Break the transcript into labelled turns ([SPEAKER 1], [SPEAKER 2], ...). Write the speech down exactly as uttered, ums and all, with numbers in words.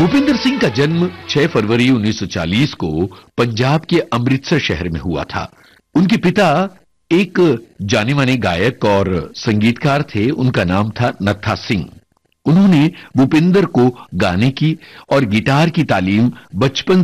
[SPEAKER 1] भूपिंदर सिंह का जन्म छह फरवरी उन्नीस सौ चालीस को पंजाब के अमृतसर शहर में हुआ था। उनके पिता एक जाने माने गायक और संगीतकार थे। उनका नाम था नत्था सिंह। उन्होंने भूपिंदर को गाने की और गिटार की तालीम बचपन